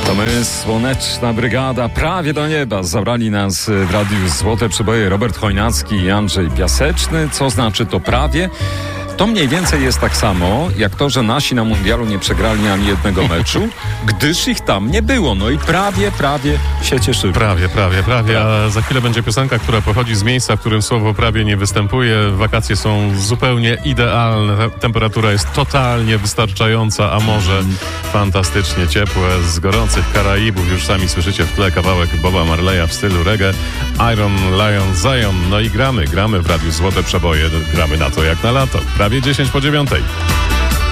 To my, Słoneczna Brygada, prawie do nieba. Zabrali nas w radiu Złote Przeboje Robert Chojnacki i Andrzej Piaseczny. Co znaczy to prawie? To mniej więcej jest tak samo, jak to, że nasi na mundialu nie przegrali ani jednego meczu, gdyż ich tam nie było. No i prawie się cieszymy. Prawie. A za chwilę będzie piosenka, która pochodzi z miejsca, w którym słowo prawie nie występuje. Wakacje są zupełnie idealne. Temperatura jest totalnie wystarczająca, a morze fantastycznie ciepłe. Z gorących Karaibów już sami słyszycie w tle kawałek Boba Marleya w stylu reggae. Iron Lion Zion. No i gramy w radiu Złote Przeboje. Gramy na to jak na lato. Prawie 10 po 9.